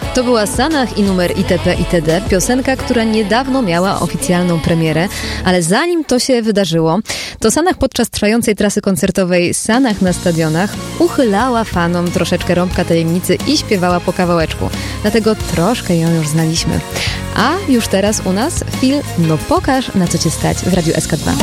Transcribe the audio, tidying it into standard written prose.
To była Sanach i numer itp. itd. Piosenka, która niedawno miała oficjalną premierę, ale zanim to się wydarzyło, to Sanach podczas trwającej trasy koncertowej Sanach na stadionach uchylała fanom troszeczkę rąbka tajemnicy i śpiewała po kawałeczku. Dlatego troszkę ją już znaliśmy. A już teraz u nas film No pokaż, na co cię stać w Radiu SK2.